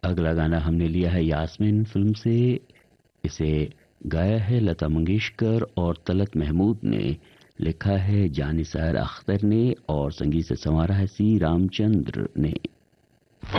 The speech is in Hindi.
अगला गाना हमने लिया है यास्मीन फिल्म से। इसे गाया है लता मंगेशकर और तलत महमूद ने, लिखा है जानिसार अख्तर ने और संगीत से संवारा है सी रामचंद्र ने।